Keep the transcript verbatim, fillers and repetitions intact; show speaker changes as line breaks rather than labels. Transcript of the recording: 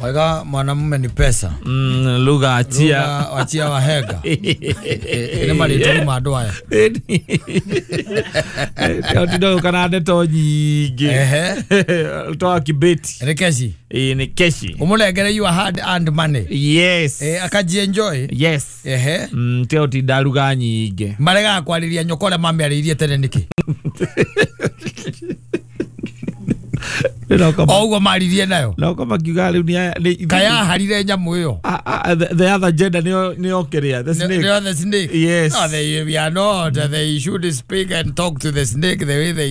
Wega mwanamume ni pesa.
Mm, lugha achia.
Lugha achia wahega. Ine mali tuli madoa.
Teo tido kana neto nyingi.
Ehe.
Toa kibeti.
Ni keshi.
Eh, ni keshi.
Umulegere you hard earned money.
Yes.
Eh, akaji enjoy.
Yes.
Ehe.
Mm, teo tida lugha nyingi.
Marega kwaliria nyokole mami alirie tene niki. Ogo maririe nayo.
No kama kigali ni
kaya harire nyamu yo.
The other gender ni ni okeria. The snake.
The other snake.
Yes.
No, they we are not. They should speak and talk to the snake the way they